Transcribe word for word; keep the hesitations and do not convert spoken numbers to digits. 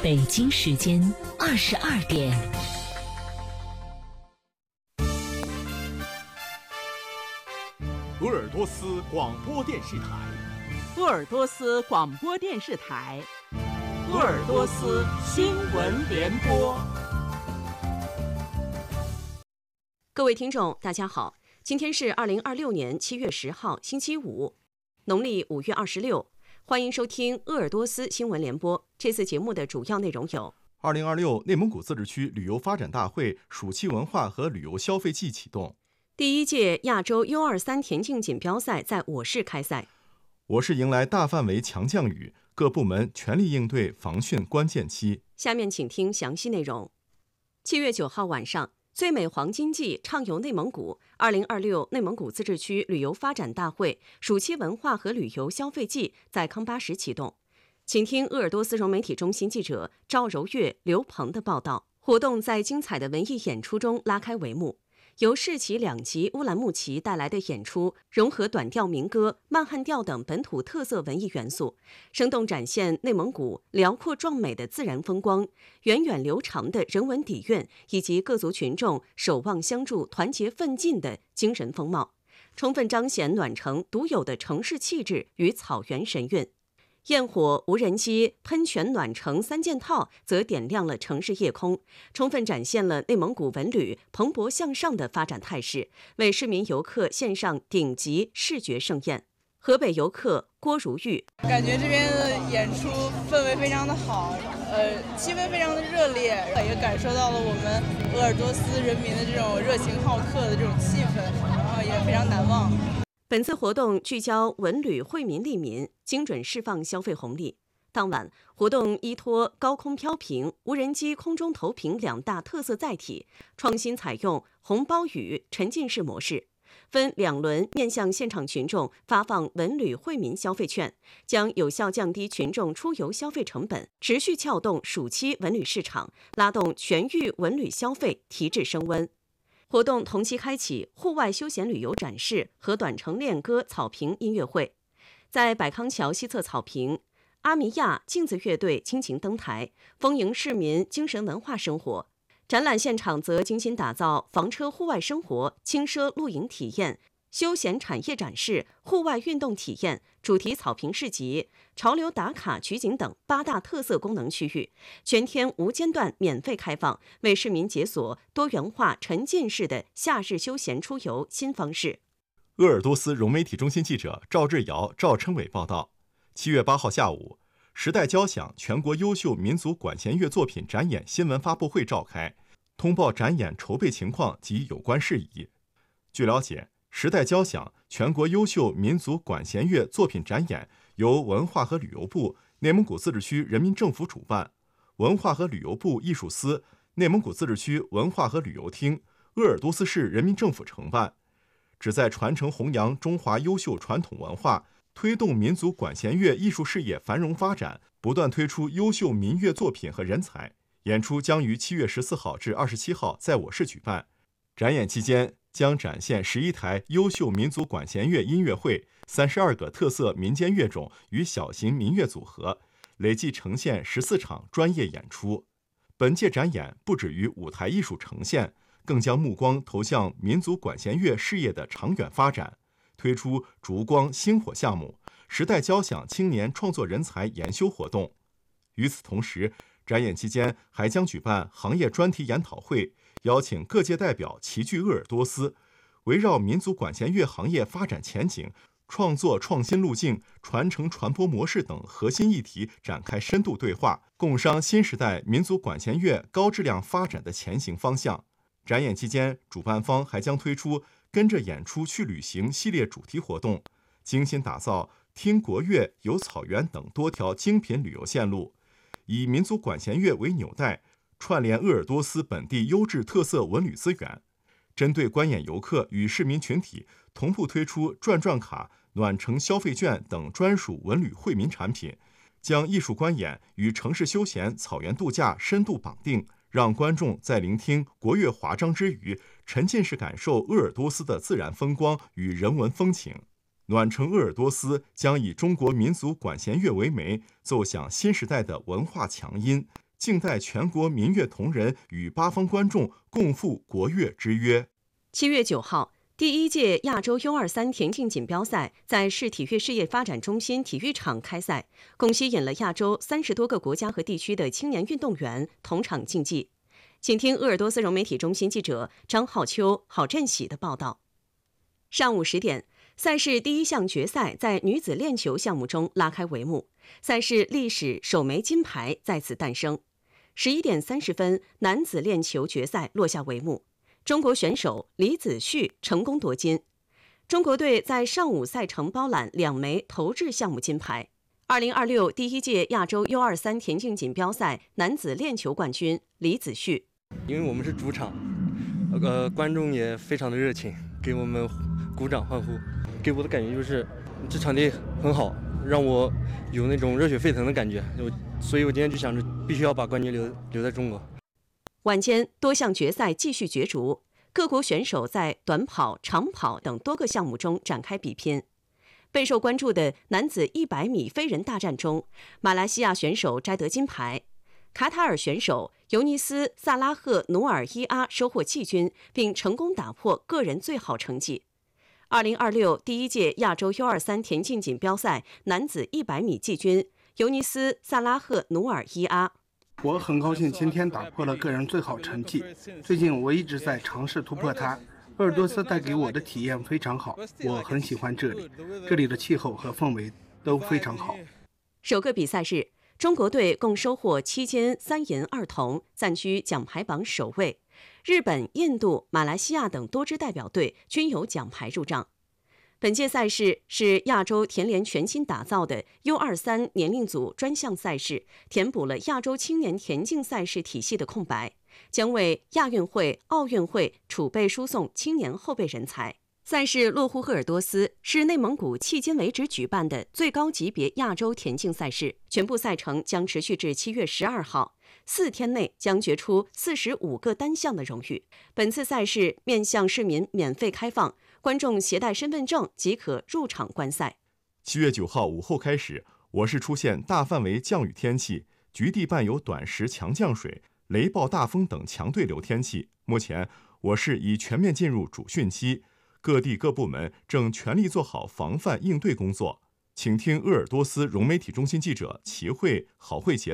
北京时间二十二点。 鄂尔多斯广播电视台， 鄂尔多斯广播电视台，鄂尔多斯新闻联播。 各位听众，大家好，今天是二零二六年七月十号，星期五，农历五月二十六。欢迎收听鄂尔多斯新闻联播。这次节目的主要内容有： 二零二六内蒙古自治区旅游发展大会暑期文化和旅游消费季启动； 第一届亚洲 U 二三田径锦标赛在我市开赛； 我市迎来大范围强降雨，各部门全力应对防汛关键期。 下面请听详细内容。七月九号晚上，最美黄金季畅游内蒙古二零二六内蒙古自治区旅游发展大会暑期文化和旅游消费季在康巴什启动。请听鄂尔多斯融媒体中心记者赵柔月、刘鹏的报道。活动在精彩的文艺演出中拉开帷幕。由世奇两级乌兰牧骑带来的演出，融合短调民歌、曼汉调等本土特色文艺元素，生动展现内蒙古辽阔壮美的自然风光、源远流长的人文底蕴，以及各族群众守望相助、团结奋进的精神风貌，充分彰显暖城独有的城市气质与草原神韵。焰火、无人机、喷泉暖城三件套则点亮了城市夜空，充分展现了内蒙古文旅蓬勃向上的发展态势，为市民游客献上顶级视觉盛宴。河北游客郭如玉感觉这边的演出氛围非常的好，呃，气氛非常的热烈，也感受到了我们鄂尔多斯人民的这种热情好客的这种气氛，然后也非常难忘。 本次活动聚焦文旅惠民利民，精准释放消费红利。当晚，活动依托高空飘屏、无人机空中投屏两大特色载体，创新采用红包雨沉浸式模式，分两轮面向现场群众发放文旅惠民消费券，将有效降低群众出游消费成本，持续撬动暑期文旅市场，拉动全域文旅消费提质升温。活动同期开启户外休闲旅游展示和短程恋歌草坪音乐会，在百康桥西侧草坪，阿米亚镜子乐队倾情登台，丰盈市民精神文化生活。展览现场则精心打造房车户外生活、轻奢露营体验、休闲产业展示、户外运动体验、主题草坪市集、潮流打卡取景等八大特色功能区域，全天无间断免费开放，为市民解锁多元化沉浸式的夏日休闲出游新方式。 鄂尔多斯融媒体中心记者赵志尧、赵琛伟报道。七月八号下午，时代交响全国优秀民族管弦乐作品展演新闻发布会召开，通报展演筹备情况及有关事宜。据了解，时代交响全国优秀民族管弦乐作品展演由文化和旅游部、内蒙古自治区人民政府主办，文化和旅游部艺术司、内蒙古自治区文化和旅游厅、鄂尔多斯市人民政府承办，旨在传承弘扬中华优秀传统文化，推动民族管弦乐艺术事业繁荣发展，不断推出优秀民乐作品和人才。演出将于七月十四号至二十七号在我市举办。展演期间将展现十一台优秀民族管弦乐音乐会、三十二个特色民间乐种与小型民乐组合，累计呈现十四场专业演出。本届展演不止于舞台艺术呈现，更将目光投向民族管弦乐事业的长远发展，推出烛光星火项目、时代交响青年创作人才研修活动。与此同时，展演期间还将举办行业专题研讨会，邀请各界代表齐聚鄂尔多斯，围绕民族管弦乐行业发展前景、创作创新路径、传承传播模式等核心议题展开深度对话，共商新时代民族管弦乐高质量发展的前行方向。展演期间，主办方还将推出跟着演出去旅行系列主题活动，精心打造听国乐、游草原等多条精品旅游线路，以民族管弦乐为纽带，串联鄂尔多斯本地优质特色文旅资源。针对观演游客与市民群体，同步推出转转卡、暖城消费券等专属文旅惠民产品，将艺术观演与城市休闲、草原度假深度绑定，让观众在聆听国乐华章之余，沉浸式感受鄂尔多斯的自然风光与人文风情。暖城鄂尔多斯将以中国民族管弦乐为媒，奏响新时代的文化强音， 静待全国民乐同仁与八方观众共赴国乐之约。 七月九号，第一届亚洲 U 二三田径锦标赛在市体育事业发展中心体育场开赛，共吸引了亚洲三十多个国家和地区的青年运动员同场竞技。请听鄂尔多斯融媒体中心记者张浩秋、郝振喜的报道。上午十点，赛事第一项决赛在女子链球项目中拉开帷幕，赛事历史首枚金牌在此诞生。十一点三十分，男子链球决赛落下帷幕，中国选手李子旭成功夺金。中国队在上午赛程包揽两枚投掷项目金牌。二零二六第一届亚洲 U 二三田径锦标赛男子链球冠军李子旭。 因为我们是主场，呃，观众也非常的热情，给我们鼓掌欢呼，给我的感觉就是这场地很好，让我有那种热血沸腾的感觉，所以我今天就想着必须要把冠军留留在中国。 晚间多项决赛继续角逐，各国选手在短跑、长跑等多个项目中展开比拼。备受关注的男子一百米飞人大战中，马来西亚选手摘得金牌，卡塔尔选手尤尼斯·萨拉赫努尔伊阿收获季军，并成功打破个人最好成绩。二零二六第一届亚洲 U 二三田径锦标赛男子一百米季军尤尼斯·萨拉赫努尔伊阿。 我很高兴今天打破了个人最好成绩，最近我一直在尝试突破它。鄂尔多斯带给我的体验非常好，我很喜欢这里，这里的气候和氛围都非常好。 首个比赛日，中国队共收获七金三银二铜，暂居奖牌榜首位。日本、印度、马来西亚等多支代表队均有奖牌入账。本届赛事是亚洲田联全新打造的 U 二三年龄组专项赛事，填补了亚洲青年田径赛事体系的空白，将为亚运会、奥运会储备输送青年后备人才。赛事落户鄂尔多斯，是内蒙古迄今为止举办的最高级别亚洲田径赛事，全部赛程将持续至七月十二号，四天内将决出四十五个单项的荣誉。本次赛事面向市民免费开放，观众携带身份证即可入场观赛。 七月九号午后开始，我市出现大范围降雨天气，局地伴有短时强降水、雷暴大风等强对流天气。目前，我市已全面进入主汛期，各地各部门正全力做好防范应对工作。请听鄂尔多斯融媒体中心记者齐慧、郝慧杰的